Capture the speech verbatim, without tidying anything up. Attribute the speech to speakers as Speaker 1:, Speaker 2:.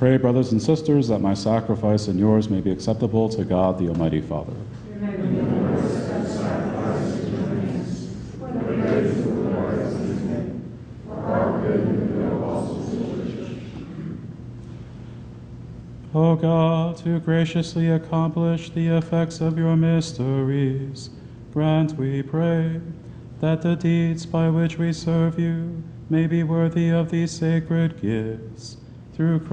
Speaker 1: pray, brothers and sisters, that my sacrifice and yours may be acceptable to God, the Almighty Father. O God, who graciously accomplish the effects of your mysteries, grant, we pray, that the deeds by which we serve you may be worthy of these sacred gifts. Through